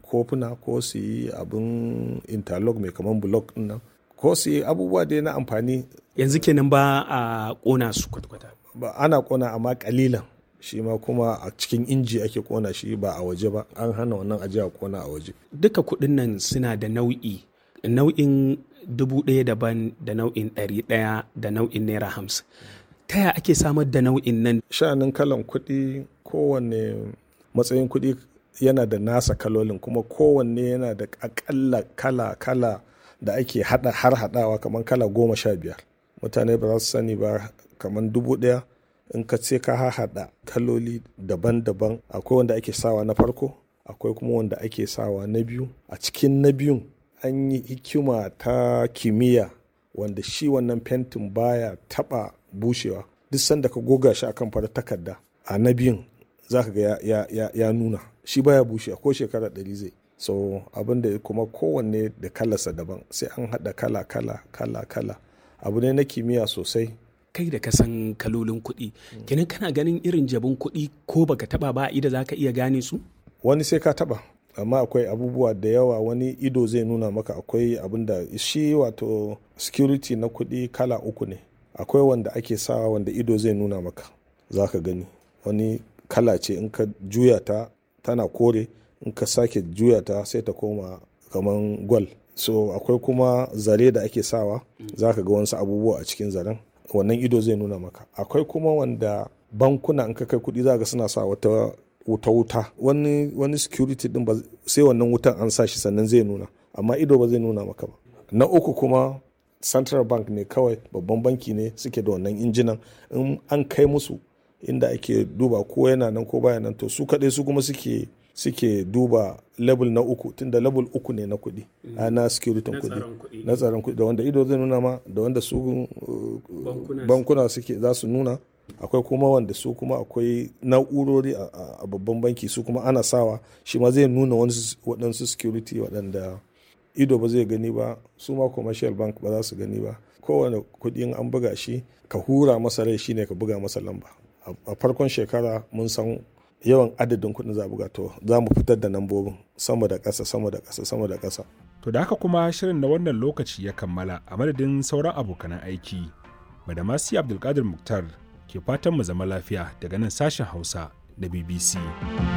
kofuna ko su yi abin interlock mai kaman block ɗin nan ko su yi abubuwa dai na amfani. Yanzu kenan ba a ƙona su kwata-kwata? Ba ana ƙona amma ƙalilan, shi ma kuma a cikin inji ake ƙona shi ba a waje ba, an hana wannan ajiya ƙona a waje. Duka kuɗin nan suna da nau'in 1,000 daban da nau'in 100 da nau'in naira 50. Ta yaya ake samar da nau'in nan? Sha'anin kalan kuɗi, kowanne matsayin kuɗi yana da nasa kalolin, kuma kowanne yana da akalla kala da ake haɗawa kamar kala 15. Mutane ba za su sani ba, kamar 1,000 in ka ce ka haɗa kaloli daban-daban, akwai wanda ake sawa na farko, akwai kuma wanda ake sawa na biyu. A cikin na biyun an yi hikima ta kimiyya wanda shi wannan fentin baya taɓa bushewa. Duk sanda ka goga shi akan farar takarda a na biyun za ka ga ya nuna shi baya bushewa ko shekara 100 zai. So abin da kuma kowanne da kalarsa daban, sai an haɗa kala abu ne na kimiyya sosai. Kai da ka san kalolin kuɗi, kenan kana ganin irin jabin kuɗi ko baka taba ba ido za ka iya gane su? Wani sai ka taba, amma akwai abubuwa da yawa wani ido zai nuna maka. Akwai abin da shi wato security na kuɗi kala 3 ne. Akwai wanda ake sawa wanda ido zai nuna maka, za ka gani wani kala ce, in ka juya ta tana kore, in ka sake juya ta sai ta koma kaman gwal. So akwai kuma zare da ake sawa, za ka ga wasu abubuwa a cikin zaren, wannan ido zai nuna maka. Akwai kuma wanda bankuna in ka kai kuɗi za ka suna sa wata wuta wani security din ba sai wannan wutan an sa shi sannan zai nuna, amma ido ba zai nuna maka ba. Na uku kuma central bank ne kawai, babban banki ne suke da wannan injinan, in an kai musu inda ake duba ko yana nan ko baya nan, to su kaɗai su kuma suke duba level na 3, tunda level 3 ne na kuɗi, na security kuɗi, na tsaron kuɗi, da wanda ido zai nuna ma, da wanda su bankuna suke za su nuna. Akwai kuma wanda su kuma akwai na'urori a babban banki, su kuma ana sawa shi ma zai nuna waɗansu security waɗanda ido ba zai gani ba, su ma commercial bank ba za su gani ba. Kowane kuɗi an buga shi, ka hura masa rai shine ka buga masa lamba. A farkon shekara mun san yawan adadin kuɗin za a buga, to za mu fitar da nambobin sama da ƙasa. To da haka kuma shirin na wannan lokaci ya kammala. A madadin sauran abokanan aiki, Badamasi Abdulkadir Muktar ke fatan mu zama lafiya daga nan sashen Hausa da BBC.